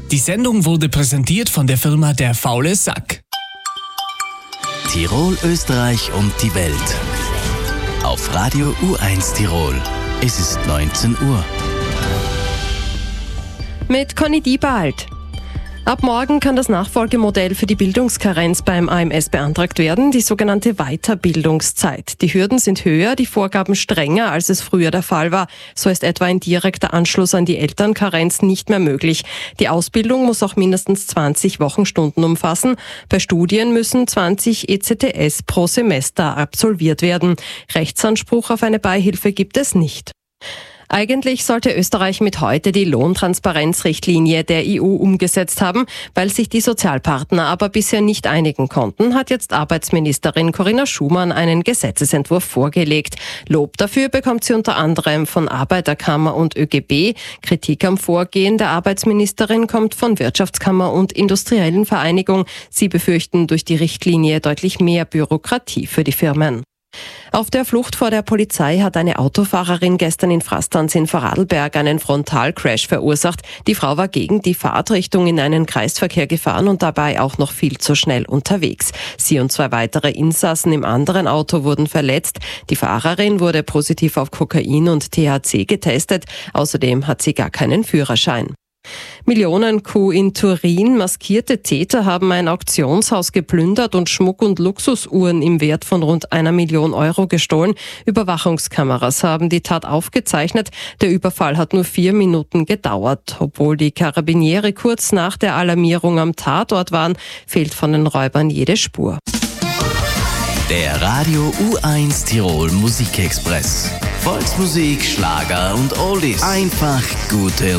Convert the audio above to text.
Die Sendung wurde präsentiert von der Firma Der faule Sack. Tirol, Österreich und die Welt. Auf Radio U1 Tirol. Es ist 19 Uhr. Mit Conny Diebald. Ab morgen kann das Nachfolgemodell für die Bildungskarenz beim AMS beantragt werden, die sogenannte Weiterbildungszeit. Die Hürden sind höher, die Vorgaben strenger, als es früher der Fall war. So ist etwa ein direkter Anschluss an die Elternkarenz nicht mehr möglich. Die Ausbildung muss auch mindestens 20 Wochenstunden umfassen. Bei Studien müssen 20 ECTS pro Semester absolviert werden. Rechtsanspruch auf eine Beihilfe gibt es nicht. Eigentlich sollte Österreich mit heute die Lohntransparenzrichtlinie der EU umgesetzt haben. Weil sich die Sozialpartner aber bisher nicht einigen konnten, hat jetzt Arbeitsministerin Corinna Schumann einen Gesetzesentwurf vorgelegt. Lob dafür bekommt sie unter anderem von Arbeiterkammer und ÖGB. Kritik am Vorgehen der Arbeitsministerin kommt von Wirtschaftskammer und Industriellen Vereinigung. Sie befürchten durch die Richtlinie deutlich mehr Bürokratie für die Firmen. Auf der Flucht vor der Polizei hat eine Autofahrerin gestern in Frastanz in Vorarlberg einen Frontalcrash verursacht. Die Frau war gegen die Fahrtrichtung in einen Kreisverkehr gefahren und dabei auch noch viel zu schnell unterwegs. Sie und 2 weitere Insassen im anderen Auto wurden verletzt. Die Fahrerin wurde positiv auf Kokain und THC getestet. Außerdem hat sie gar keinen Führerschein. Millionen-Coup in Turin. Maskierte Täter haben ein Auktionshaus geplündert und Schmuck und Luxusuhren im Wert von rund 1 Million Euro gestohlen. Überwachungskameras haben die Tat aufgezeichnet. Der Überfall hat nur 4 Minuten gedauert. Obwohl die Karabiniere kurz nach der Alarmierung am Tatort waren, fehlt von den Räubern jede Spur. Der Radio U1 Tirol Musikexpress. Volksmusik, Schlager und Oldies. Einfach gute